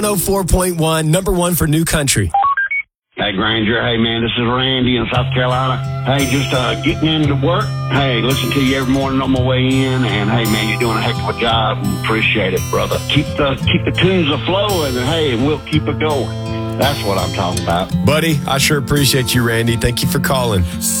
104.1, number one for new country. Hey, Granger. Hey, man, this is Randy in South Carolina. Hey, just getting into work. Hey, listen to you every morning on my way in. And, hey, man, you're doing a heck of a job. Appreciate it, brother. Keep the tunes a-flowing, and, hey, we'll keep it going. That's what I'm talking about. Buddy, I sure appreciate you, Randy. Thank you for calling.